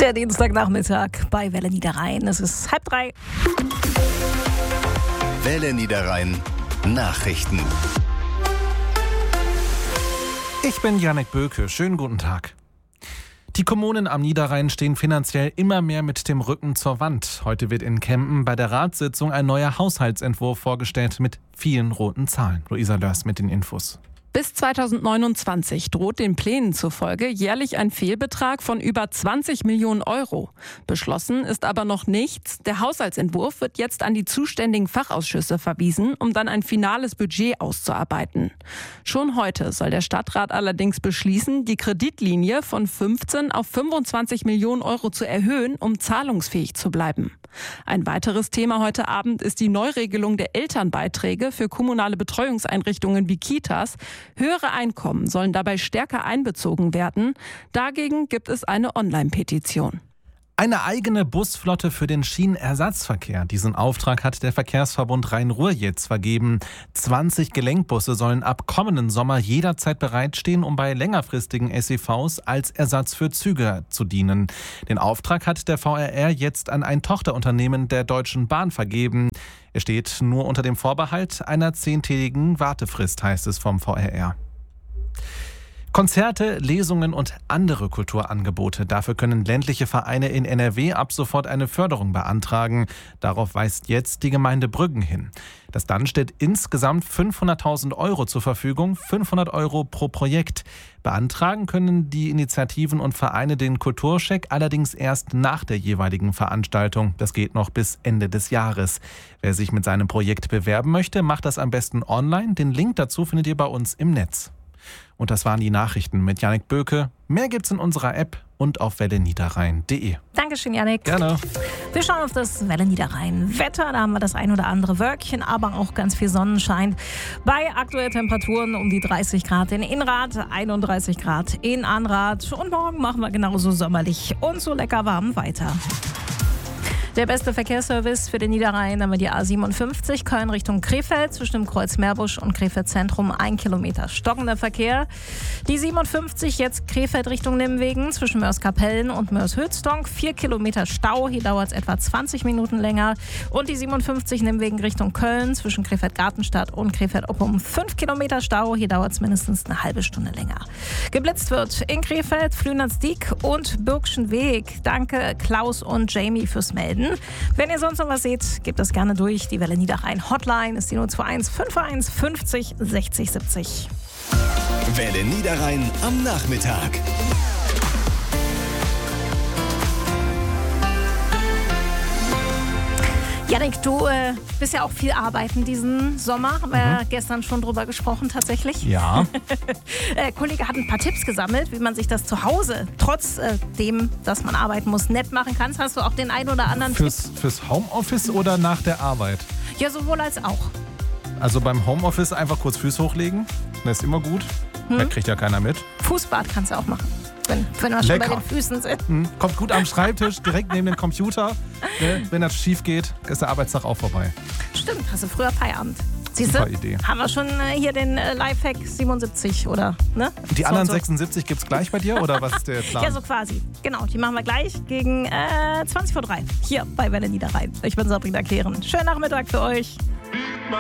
Der Dienstagnachmittag bei Welle Niederrhein. Es ist 2:30. Welle Niederrhein Nachrichten. Ich bin Janek Böke. Schönen guten Tag. Die Kommunen am Niederrhein stehen finanziell immer mehr mit dem Rücken zur Wand. Heute wird in Kempen bei der Ratssitzung ein neuer Haushaltsentwurf vorgestellt mit vielen roten Zahlen. Luisa Lörs mit den Infos. Bis 2029 droht den Plänen zufolge jährlich ein Fehlbetrag von über 20 Millionen Euro. Beschlossen ist aber noch nichts. Der Haushaltsentwurf wird jetzt an die zuständigen Fachausschüsse verwiesen, um dann ein finales Budget auszuarbeiten. Schon heute soll der Stadtrat allerdings beschließen, die Kreditlinie von 15 auf 25 Millionen Euro zu erhöhen, um zahlungsfähig zu bleiben. Ein weiteres Thema heute Abend ist die Neuregelung der Elternbeiträge für kommunale Betreuungseinrichtungen wie Kitas. Höhere Einkommen sollen dabei stärker einbezogen werden. Dagegen gibt es eine Online-Petition. Eine eigene Busflotte für den Schienenersatzverkehr. Diesen Auftrag hat der Verkehrsverbund Rhein-Ruhr jetzt vergeben. 20 Gelenkbusse sollen ab kommenden Sommer jederzeit bereitstehen, um bei längerfristigen SEVs als Ersatz für Züge zu dienen. Den Auftrag hat der VRR jetzt an ein Tochterunternehmen der Deutschen Bahn vergeben. Er steht nur unter dem Vorbehalt einer 10-tägigen Wartefrist, heißt es vom VRR. Konzerte, Lesungen und andere Kulturangebote. Dafür können ländliche Vereine in NRW ab sofort eine Förderung beantragen. Darauf weist jetzt die Gemeinde Brüggen hin. Das Land stellt insgesamt 500.000 Euro zur Verfügung, 500 Euro pro Projekt. Beantragen können die Initiativen und Vereine den Kulturscheck allerdings erst nach der jeweiligen Veranstaltung. Das geht noch bis Ende des Jahres. Wer sich mit seinem Projekt bewerben möchte, macht das am besten online. Den Link dazu findet ihr bei uns im Netz. Und das waren die Nachrichten mit Janek Böke. Mehr gibt's in unserer App und auf welleniederrhein.de. Dankeschön, Janek. Gerne. Wir schauen auf das Welle Niederrhein Wetter. Da haben wir das ein oder andere Wölkchen, aber auch ganz viel Sonnenschein. Bei aktuellen Temperaturen um die 30 Grad in Inrad, 31 Grad in Anrad. Und morgen machen wir genauso sommerlich und so lecker warm weiter. Der beste Verkehrsservice für den Niederrhein haben wir die A57 Köln Richtung Krefeld zwischen dem Kreuz Meerbusch und Krefeld Zentrum 1 Kilometer stockender Verkehr. Die 57 jetzt Krefeld Richtung Nimwegen zwischen Mörs-Kapellen und Mörs-Höchstdonk 4 Kilometer Stau. Hier dauert es etwa 20 Minuten länger. Und die 57 Nimwegen Richtung Köln zwischen Krefeld-Gartenstadt und Krefeld-Oppum 5 Kilometer Stau. Hier dauert es mindestens eine halbe Stunde länger. Geblitzt wird in Krefeld, Flünersdiek und Birkschen Weg. Danke Klaus und Jamie fürs Melden. Wenn ihr sonst noch was seht, gebt das gerne durch. Die Welle Niederrhein Hotline ist die 021 51 50 60 70. Welle Niederrhein am Nachmittag. Janik, du bist ja auch viel arbeiten diesen Sommer. Haben wir gestern schon drüber gesprochen tatsächlich. Ja. Kollege hat ein paar Tipps gesammelt, wie man sich das zu Hause, trotz dem, dass man arbeiten muss, nett machen kann. Hast du auch den einen oder anderen Tipp? Fürs Homeoffice oder nach der Arbeit? Ja, sowohl als auch. Also beim Homeoffice einfach kurz Füße hochlegen. Das ist immer gut. Das kriegt ja keiner mit. Fußbad kannst du auch machen. Wenn wir schon bei den Füßen sind. Kommt gut am Schreibtisch, direkt neben dem Computer. Wenn das schief geht, ist der Arbeitstag auch vorbei. Stimmt, hast du früher Feierabend. Siehst du? Super Idee. Haben wir schon hier den Lifehack 77 oder? Ne? Die anderen 76 gibt's gleich bei dir oder was ist der Plan? Ja, so quasi. Genau, die machen wir gleich gegen 20:03 hier bei Welle Niederrhein. Ich bin Sabrina Kehren. Schönen Nachmittag für euch.